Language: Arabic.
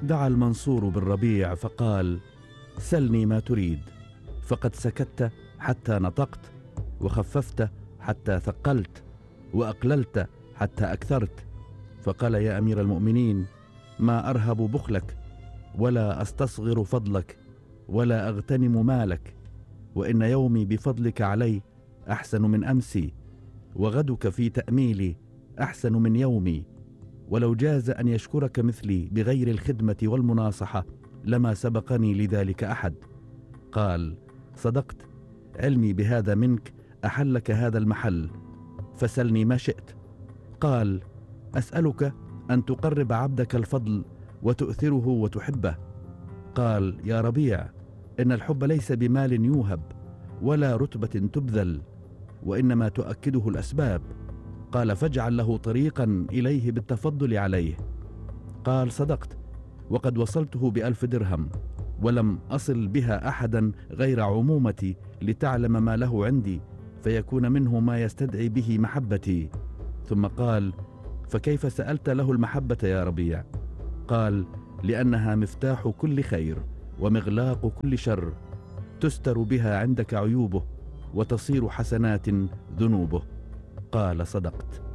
دعا المنصور بالربيع فقال: سلني ما تريد، فقد سكت حتى نطقت، وخففت حتى ثقلت، وأقللت حتى أكثرت. فقال: يا أمير المؤمنين، ما أرهب بخلك، ولا أستصغر فضلك، ولا أغتنم مالك، وإن يومي بفضلك علي أحسن من أمسي، وغدك في تأميلي أحسن من يومي، ولو جاز أن يشكرك مثلي بغير الخدمة والمناصحة لما سبقني لذلك أحد. قال: صدقت، علمي بهذا منك أحلك هذا المحل، فسلني ما شئت. قال: أسألك أن تقرب عبدك الفضل وتؤثره وتحبه. قال: يا ربيع، إن الحب ليس بمال يوهب ولا رتبة تبذل، وإنما تؤكده الأسباب. قال: فاجعل له طريقا إليه بالتفضل عليه. قال: صدقت، وقد وصلته ب1000 درهم، ولم أصل بها أحدا غير عمومتي لتعلم ما له عندي، فيكون منه ما يستدعي به محبتي. ثم قال: فكيف سألت له المحبة يا ربيع؟ قال: لأنها مفتاح كل خير ومغلاق كل شر، تستر بها عندك عيوبه، وتصير حسنات ذنوبه. قال: صدقت.